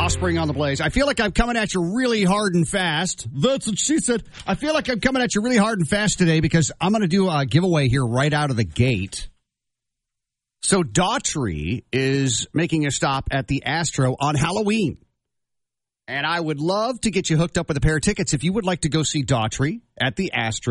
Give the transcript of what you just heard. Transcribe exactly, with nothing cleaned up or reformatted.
Offspring on the Blaze. I feel like I'm coming at you really hard and fast. That's what she said. I feel like I'm coming at you really hard and fast today because I'm going to do a giveaway here right out of the gate. So Daughtry is making a stop at the Astro on Halloween. And I would love to get you hooked up with a pair of tickets if you would like to go see Daughtry at the Astro.